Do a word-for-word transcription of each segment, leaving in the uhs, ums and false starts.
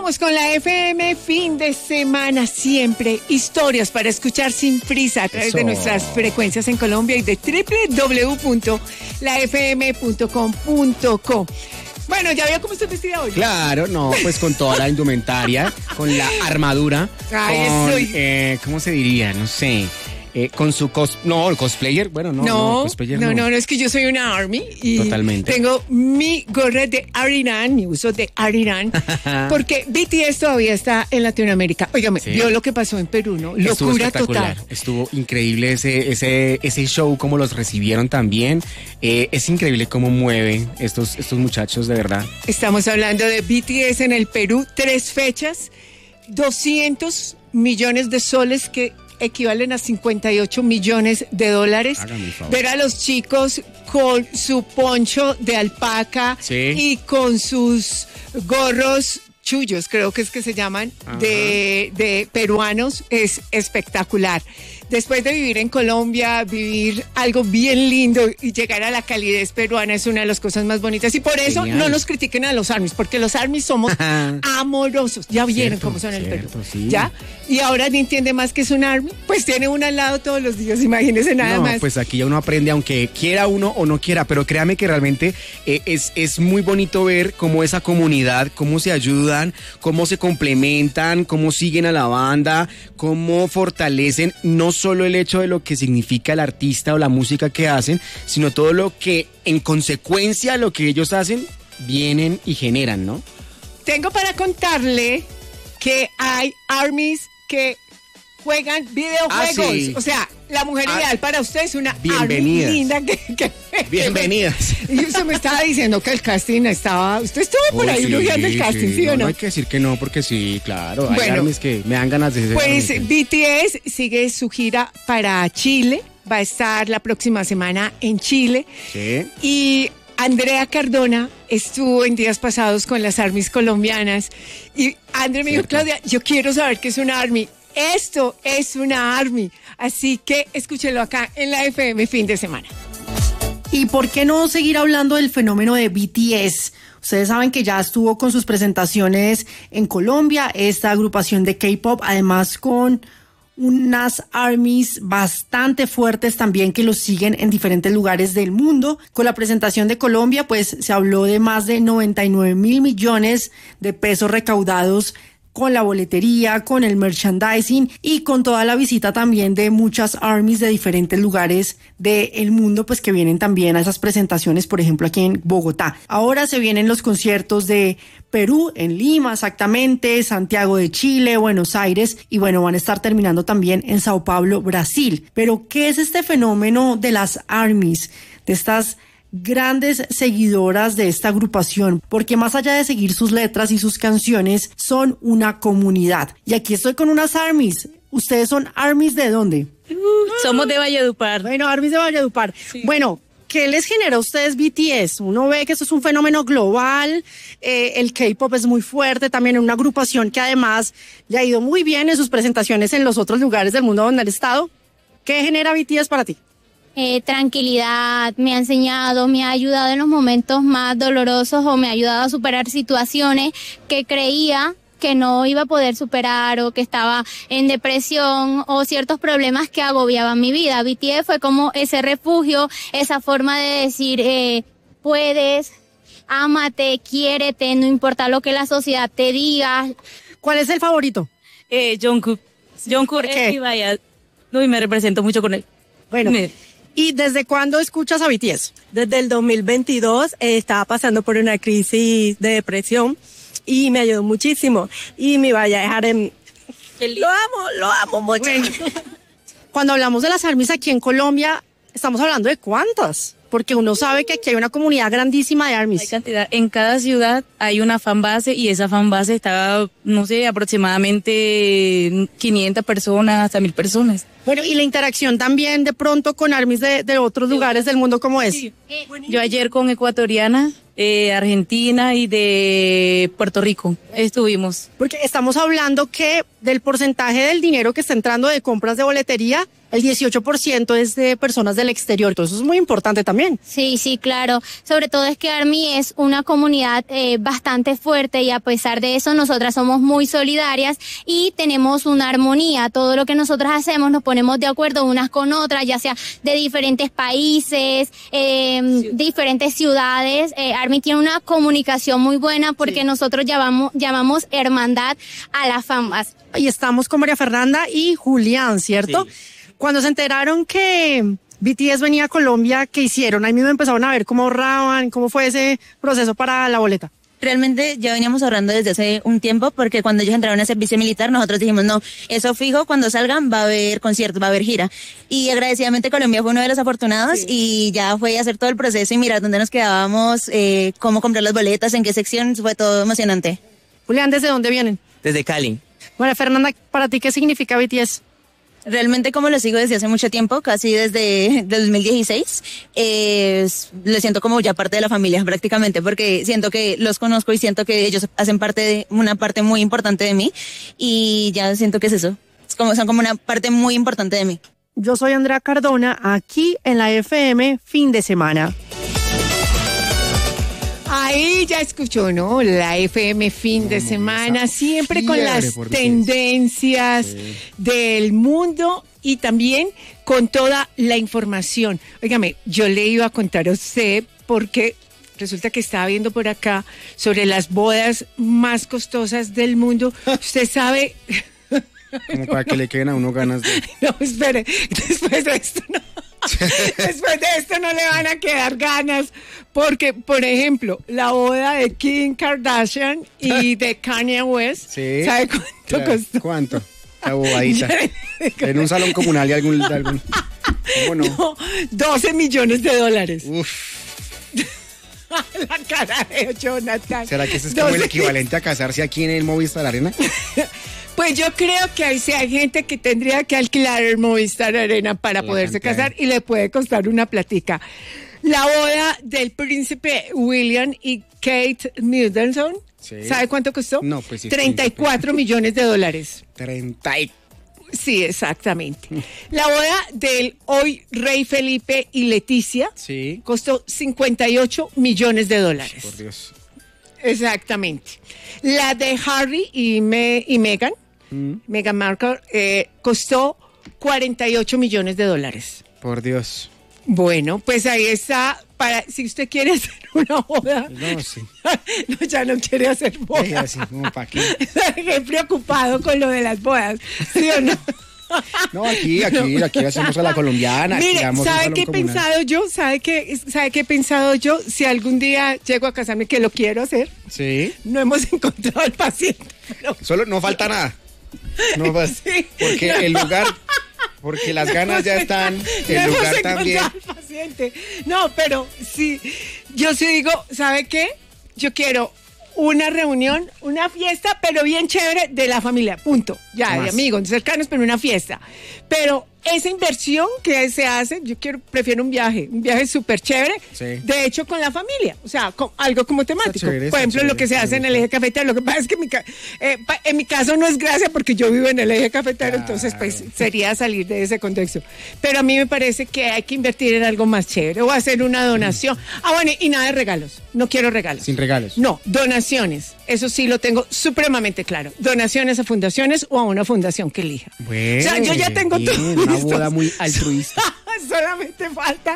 Continuamos con la F M fin de semana, siempre historias para escuchar sin prisa a través Eso. de nuestras frecuencias en Colombia y de doble u doble u doble u punto la f m punto com punto co. Bueno, ¿ya vio cómo estoy vestida hoy? Claro, no, pues con toda la indumentaria, con la armadura, Ay, con, soy... eh, ¿cómo se diría? No sé... Eh, con su cos... No, el cosplayer, bueno, no. No, no, cosplayer no, no, no, no, es que yo soy una ARMY y Totalmente. tengo mi gorra de Ariran, mi uso de Ariran, porque B T S todavía está en Latinoamérica. Óigame, sí. Vio lo que pasó en Perú, ¿no? Estuvo Locura total. Estuvo increíble ese, ese, ese show, cómo los recibieron también. Eh, es increíble cómo mueven estos, estos muchachos, de verdad. Estamos hablando de B T S en el Perú, tres fechas, doscientos millones de soles que equivalen a cincuenta y ocho millones de dólares. Ver a los chicos con su poncho de alpaca sí. y con sus gorros chullos, creo que es que se llaman, de, de peruanos, es espectacular. Después de vivir en Colombia, vivir algo bien lindo y llegar a la calidez peruana es una de las cosas más bonitas. Y por eso Genial. no nos critiquen a los ARMYs, porque los ARMYs somos amorosos. Ya vieron cierto, cómo son en el Perú. Sí. ¿Ya? Y ahora ni entiende más que es un ARMY. Pues tiene uno al lado todos los días, imagínese nada no, más. Pues aquí ya uno aprende, aunque quiera uno o no quiera, pero créame que realmente eh, es, es muy bonito ver cómo esa comunidad, cómo se ayudan, cómo se complementan, cómo siguen a la banda, cómo fortalecen no solo el hecho de lo que significa el artista o la música que hacen, sino todo lo que en consecuencia lo que ellos hacen vienen y generan, ¿no? Tengo para contarle que hay ARMYs que juegan videojuegos. Ah, sí. O sea, la mujer ah, ideal para usted es una bienvenidas. ARMY linda que, que bienvenidas. Y usted me estaba diciendo que el casting estaba... Usted estuvo por oh, ahí sí, elogiando el casting, ¿sí, ¿sí o no? No hay que decir que no, porque sí, claro. Hay bueno, ARMYs que me dan ganas de... Pues B T S sigue su gira para Chile. Va a estar la próxima semana en Chile. Sí. Y Andrea Cardona estuvo en días pasados con las ARMYs colombianas. Y Andrea me dijo, Claudia, yo quiero saber qué es una ARMY. Esto es una ARMY. Así que escúchelo acá en la F M fin de semana. ¿Y por qué no seguir hablando del fenómeno de B T S? Ustedes saben que ya estuvo con sus presentaciones en Colombia, esta agrupación de K-pop, además con unas ARMYs bastante fuertes también que los siguen en diferentes lugares del mundo. Con la presentación de Colombia, pues se habló de más de noventa y nueve mil millones de pesos recaudados con la boletería, con el merchandising y con toda la visita también de muchas ARMYs de diferentes lugares del mundo, pues que vienen también a esas presentaciones, por ejemplo, aquí en Bogotá. Ahora se vienen los conciertos de Perú, en Lima exactamente, Santiago de Chile, Buenos Aires y bueno, van a estar terminando también en Sao Paulo, Brasil. Pero, ¿qué es este fenómeno de las ARMYs, de estas grandes seguidoras de esta agrupación? Porque más allá de seguir sus letras y sus canciones, son una comunidad. Y aquí estoy con unas ARMYs. ¿Ustedes son ARMYs de dónde? Uh, somos de Valledupar. Bueno, ARMYs de Valledupar. Sí. Bueno, ¿qué les genera a ustedes B T S? Uno ve que esto es un fenómeno global, eh, el K-pop es muy fuerte, también en una agrupación que además le ha ido muy bien en sus presentaciones en los otros lugares del mundo donde han estado. ¿Qué genera B T S para ti? Eh, tranquilidad, me ha enseñado, me ha ayudado en los momentos más dolorosos o me ha ayudado a superar situaciones que creía que no iba a poder superar o que estaba en depresión o ciertos problemas que agobiaban mi vida. B T S fue como ese refugio, esa forma de decir, eh, puedes, ámate, quiérete, no importa lo que la sociedad te diga. ¿Cuál es el favorito? Eh, Jungkook. Jungkook es mi vaya. No, y me represento mucho con él. Bueno. Me... ¿Y desde cuándo escuchas a B T S? Desde el dos mil veintidós eh, estaba pasando por una crisis de depresión y me ayudó muchísimo. Y me vaya a dejar en... Lo amo, lo amo mucho. Bueno. Cuando hablamos de las ARMYs aquí en Colombia, estamos hablando de cuántas, porque uno sabe que aquí hay una comunidad grandísima de ARMYs. Hay cantidad. En cada ciudad hay una fanbase y esa fanbase está, no sé, aproximadamente quinientas personas hasta mil personas. Bueno, y la interacción también de pronto con ARMYs de, de otros lugares del mundo, ¿cómo es? Sí. Yo ayer con ecuatoriana eh, Argentina y de Puerto Rico. Estuvimos. Porque estamos hablando que del porcentaje del dinero que está entrando de compras de boletería, el dieciocho por ciento es de personas del exterior. Entonces eso es muy importante también. Sí, sí, claro. Sobre todo es que Army es una comunidad eh, bastante fuerte y a pesar de eso nosotras somos muy solidarias y tenemos una armonía. Todo lo que nosotras hacemos nos ponemos de acuerdo unas con otras, ya sea de diferentes países, eh, sí. diferentes ciudades. Eh, Army tiene una comunicación muy buena porque sí. nosotros llamamos, llamamos hermandad a la FAMBAS. Y estamos con María Fernanda y Julián, ¿cierto? Sí. Cuando se enteraron que B T S venía a Colombia, ¿qué hicieron? Ahí mismo empezaron a ver cómo ahorraban, cómo fue ese proceso para la boleta. Realmente ya veníamos ahorrando desde hace un tiempo porque cuando ellos entraron a servicio militar nosotros dijimos no, eso fijo, cuando salgan va a haber conciertos, va a haber gira. Y agradecidamente Colombia fue uno de los afortunados sí. y ya fue a hacer todo el proceso y mirar dónde nos quedábamos, eh, cómo comprar las boletas, en qué sección, fue todo emocionante. Julián, ¿desde dónde vienen? Desde Cali. Bueno, Fernanda, ¿para ti qué significa B T S? Realmente como lo sigo desde hace mucho tiempo, casi desde dos mil dieciséis, eh, lo siento como ya parte de la familia prácticamente, porque siento que los conozco y siento que ellos hacen parte de una parte muy importante de mí y ya siento que es eso, es como, son como una parte muy importante de mí. Yo soy Andrea Cardona, aquí en la F M Fin de Semana. Ahí ya escuchó, ¿no? La F M Fin de Semana, siempre con las tendencias sí. del mundo y también con toda la información. Óigame, yo le iba a contar a usted porque resulta que estaba viendo por acá sobre las bodas más costosas del mundo. Usted sabe... Como para que le queden a uno ganas de... No, espere, después de esto no... Después de esto no le van a quedar ganas porque, por ejemplo, la boda de Kim Kardashian y de Kanye West, sí. ¿sabe cuánto claro. costó? ¿Cuánto? La bobadita. En un salón comunal de algún... De algún ¿cómo no? no? doce millones de dólares. Uf. La cara de Jonathan. ¿Será que eso es como el equivalente a casarse aquí en el Movistar Arena? Pues yo creo que hay, hay gente que tendría que alquilar el Movistar Arena para la poderse casar y le puede costar una platica. La boda del príncipe William y Kate Middleton, ¿sí? ¿Sabe cuánto costó? No, pues sí. treinta y cuatro millones de dólares. treinta y... Sí, exactamente. La boda del hoy rey Felipe y Leticia sí. costó cincuenta y ocho millones de dólares. Por Dios. Exactamente. La de Harry y, Me, y Meghan, mm. Meghan Markle, eh, costó cuarenta y ocho millones de dólares. Por Dios. Bueno, pues ahí está. Para, si usted quiere hacer una boda. No, sí. No, ya no quiere hacer boda. Sí, así, como para aquí. Estoy preocupado con lo de las bodas. ¿Sí o no? No, aquí, aquí, no. aquí hacemos a la colombiana. Mire, ¿sabe qué he pensado yo? ¿Sabe qué, ¿Sabe qué he pensado yo? Si algún día llego a casarme, que lo quiero hacer. Sí. No hemos encontrado al paciente. No. Solo no falta nada. No pasa. Sí, porque no. el lugar, porque las ganas ya están. El no lugar hemos también. Al paciente. No, pero sí, yo sí digo, ¿sabe qué? Yo quiero una reunión, una fiesta, pero bien chévere de la familia, punto. Ya, de amigos, cercanos, pero una fiesta. Pero esa inversión que se hace, yo quiero, prefiero un viaje, un viaje súper chévere, sí. de hecho con la familia, o sea, con, algo como temático. Chévere, por ejemplo, chévere, lo que se hace en el eje cafetero, lo que pasa es que mi, eh, en mi caso no es gracia porque yo vivo en el eje cafetero, claro. Entonces pues sería salir de ese contexto. Pero a mí me parece que hay que invertir en algo más chévere o hacer una donación. Mm. Ah, bueno, y nada de regalos, no quiero regalos. Sin regalos. No, donaciones, eso sí lo tengo supremamente claro. Donaciones a fundaciones o a una fundación que elija. Bueno, o sea, yo ya tengo bien, todo. Una boda muy altruista. Solamente falta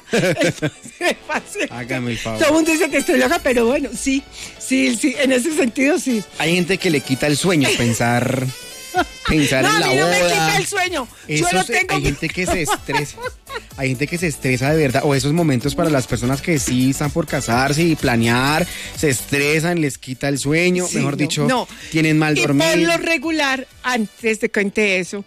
el paciente. Hágame el favor. Todo el mundo dice que estoy loca, pero bueno, sí, sí, sí, en ese sentido sí. Hay gente que le quita el sueño pensar, pensar no, en la a mí no boda. me quita el sueño. Eso yo lo se, tengo. Hay gente que se estresa. Hay gente que se estresa de verdad. O esos momentos para las personas que sí están por casarse y planear, se estresan, les quita el sueño. Sí, mejor no, dicho, no. tienen mal dormir. Y por lo regular, antes de que cuente eso,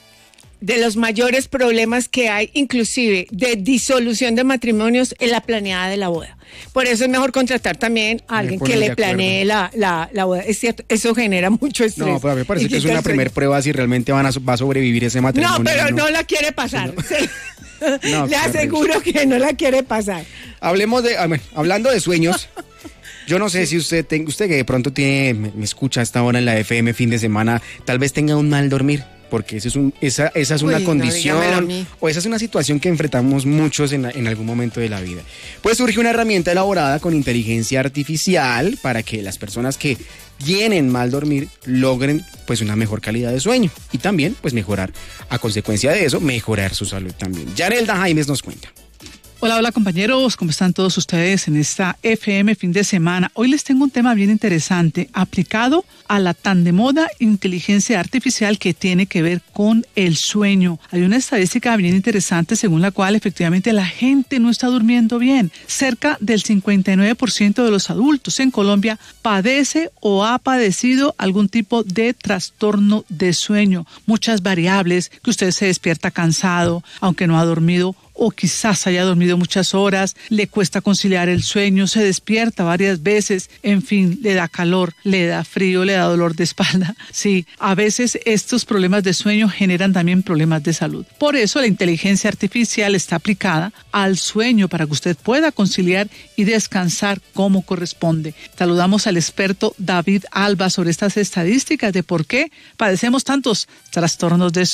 de los mayores problemas que hay, inclusive de disolución de matrimonios, es la planeada de la boda. Por eso es mejor contratar también a alguien que le planee la, la, la boda. Es cierto, eso genera mucho estrés. No, pero a mí me parece que es una primer prueba si realmente van a, va a sobrevivir ese matrimonio. No, pero no, no la quiere pasar. No, le aseguro que no la quiere pasar. Hablemos de, hablando de sueños, Yo no sé Sí. si usted, ten- usted que de pronto tiene, me, me escucha a esta hora en la F M fin de semana, tal vez tenga un mal dormir. Porque ese es un, esa, esa es una Uy, no, condición dígamelo a mí. o esa es una situación que enfrentamos muchos en, la- en algún momento de la vida. Pues surge una herramienta elaborada con inteligencia artificial para que las personas que tienen mal dormir logren pues una mejor calidad de sueño y también pues mejorar, a consecuencia de eso, mejorar su salud también. Yanelda Jaimes nos cuenta. Hola, hola compañeros, ¿cómo están todos ustedes en esta F M fin de semana? Hoy les tengo un tema bien interesante aplicado a la tan de moda inteligencia artificial que tiene que ver con el sueño. Hay una estadística bien interesante según la cual efectivamente la gente no está durmiendo bien. Cerca del cincuenta y nueve por ciento de los adultos en Colombia padece o ha padecido algún tipo de trastorno de sueño. Muchas variables, que usted se despierta cansado, aunque no ha dormido, o quizás haya dormido muchas horas, le cuesta conciliar el sueño, se despierta varias veces, en fin, le da calor, le da frío, le da dolor de espalda. Sí, a veces estos problemas de sueño generan también problemas de salud. Por eso la inteligencia artificial está aplicada al sueño para que usted pueda conciliar y descansar como corresponde. Saludamos al experto David Alba sobre estas estadísticas de por qué padecemos tantos trastornos de sueño.